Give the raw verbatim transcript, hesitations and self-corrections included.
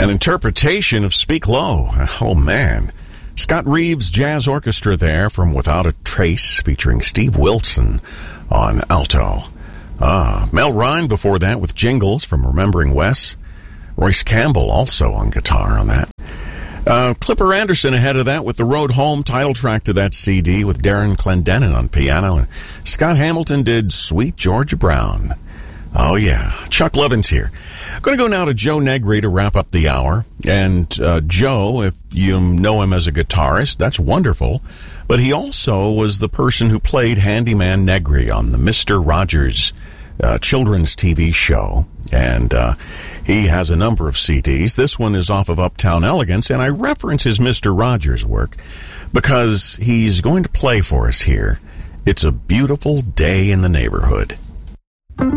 An interpretation of Speak Low. Oh, man. Scott Reeves Jazz Orchestra there from Without a Trace, featuring Steve Wilson on alto. Ah, Mel Ryan before that with Jingles from Remembering Wes. Royce Campbell also on guitar on that. Uh, Clipper Anderson ahead of that with The Road Home, title track to that C D, with Darren Clendenin on piano. And Scott Hamilton did Sweet Georgia Brown. Oh, yeah. Chuck Levin's here. I'm going to go now to Joe Negri to wrap up the hour. And uh, Joe, if you know him as a guitarist, that's wonderful. But he also was the person who played Handyman Negri on the Mister Rogers uh, children's T V show. And uh, he has a number of C Ds. This one is off of Uptown Elegance, and I reference his Mister Rogers work because he's going to play for us here. It's a Beautiful Day in the Neighborhood.